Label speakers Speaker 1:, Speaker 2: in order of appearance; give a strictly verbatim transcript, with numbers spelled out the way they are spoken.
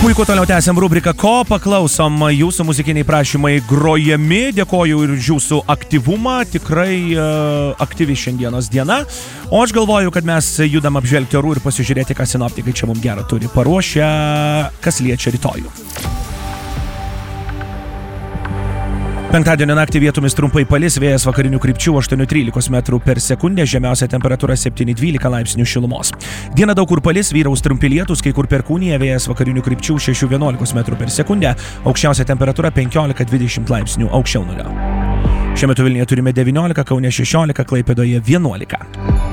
Speaker 1: Puiku, toliau tęsiam rubriką Ko, paklausom jūsų muzikiniai prašymai grojami, dėkoju ir už jūsų aktyvumą, tikrai uh, aktyvi šiandienos diena, o aš galvoju, kad mes judam apžvelgti orų ir pasižiūrėti, ką sinoptikai čia mums gerą turi paruošę, kas liečia rytojų. Penktadienio naktį vietomis trumpai palis, vėjas vakarinių krypčių aštuoni trylika metrų per sekundę, žemiausia temperatūra septyni dvylika laipsnių šilumos. Dieną daug kur palis, vyraus trumpi lietūs, kai kur perkūnija, vėjas vakarinių krypčių šeši vienuolika metrų per sekundę, aukščiausia temperatūra penkiolika dvidešimt laipsnių aukščiau nulio. Šiuo metu Vilniuje turime devyniolika, Kaune šešiolika, Klaipėdoje vienuolika.